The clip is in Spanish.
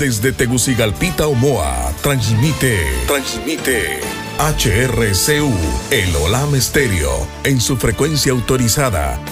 Desde Tegucigalpita, Omoa, transmite HRCU, el Olam Estéreo, en su frecuencia autorizada